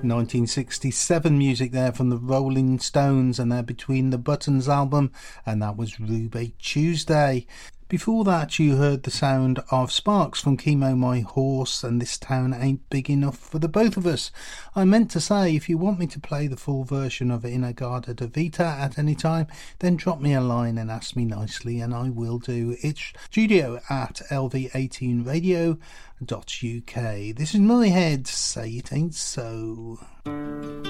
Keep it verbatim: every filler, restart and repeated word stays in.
nineteen sixty-seven music there from the Rolling Stones and their Between the Buttons album, and that was Rube Tuesday. Before that you heard the sound of Sparks from Chemo My Horse and This Town Ain't Big Enough for the Both of Us. I meant to say, if you want me to play the full version of In-A-Gadda Da Vida at any time, then drop me a line and ask me nicely and I will do. It's studio at L V eighteen radio dot U K. This is my head, Say It Ain't So.